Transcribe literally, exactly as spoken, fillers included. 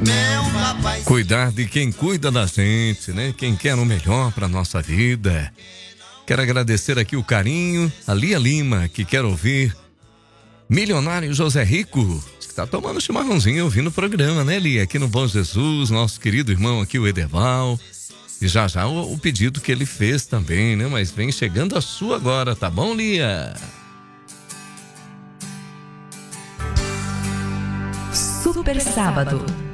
Cuidar de quem cuida da gente, né? Quem quer o melhor para nossa vida. Quero agradecer aqui o carinho, a Lia Lima, que quer ouvir Milionário José Rico, que tá tomando chimarrãozinho ouvindo o programa, né, Lia? Aqui no Bom Jesus, nosso querido irmão aqui, o Ederval. E já já o, o pedido que ele fez também, né? Mas vem chegando a sua agora, tá bom, Lia? Super Sábado.